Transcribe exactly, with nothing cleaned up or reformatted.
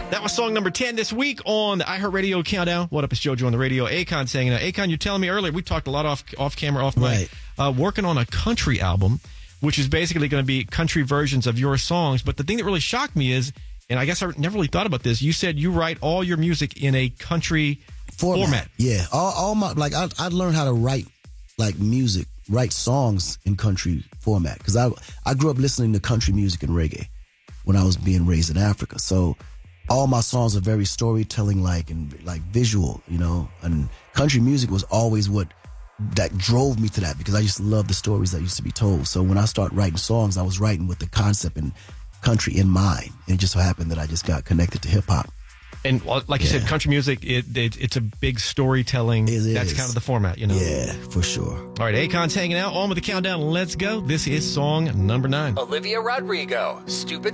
That was song number ten this week on the iHeartRadio Countdown. What up, it's JoJo on the radio. Akon saying, uh, Akon, you're telling me earlier, we talked a lot off off camera, off mic, Right. uh, working on a country album, which is basically going to be country versions of your songs. But the thing that really shocked me is, and I guess I never really thought about this, you said you write all your music in a country format. format. Yeah, all, all my, like, I, I learned how to write, like, music, write songs in country format. Because I, I grew up listening to country music and reggae when I was being raised in Africa. So all my songs are very storytelling like and like visual, you know, and country music was always what that drove me to that, because I used to love the stories that used to be told. So when I started writing songs, I was writing with the concept and country in mind. And it just so happened that I just got connected to hip hop. And like you Yeah. said, country music, it, it it's a big storytelling. It That's is. kind of the format, you know? Yeah, for sure. All right, Akon's hanging out. On with the countdown. Let's go. This is song number nine. Olivia Rodrigo, Stupid